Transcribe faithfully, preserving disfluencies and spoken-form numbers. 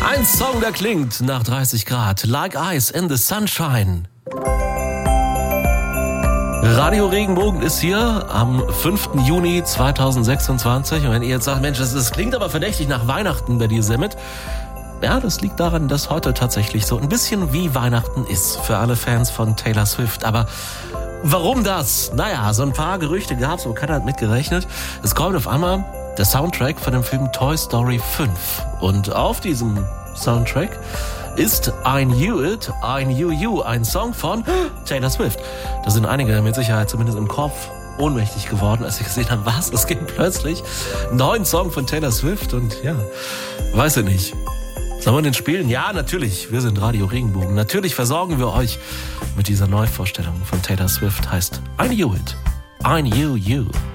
Ein Song, der klingt nach dreißig Grad. Like Ice in the Sunshine. Radio Regenbogen ist hier am fünften Juni zweitausendsechsundzwanzig. Und wenn ihr jetzt sagt, Mensch, das, das klingt aber verdächtig nach Weihnachten bei dir, Semmet. Ja, das liegt daran, dass heute tatsächlich so ein bisschen wie Weihnachten ist für alle Fans von Taylor Swift. Aber warum das? Naja, so ein paar Gerüchte gab's, aber keiner hat mitgerechnet. Es kommt auf einmal der Soundtrack von dem Film Toy Story fünf. Und auf diesem Soundtrack ist I Knew It, I Knew You, ein Song von Taylor Swift. Da sind einige mit Sicherheit zumindest im Kopf ohnmächtig geworden, als ich gesehen habe, was, es gibt plötzlich einen neuen Song von Taylor Swift und ja, weiß ich nicht. Sollen wir den spielen? Ja, natürlich, wir sind Radio Regenbogen. Natürlich versorgen wir euch mit dieser Neuvorstellung von Taylor Swift, heißt I Knew It, I Knew You.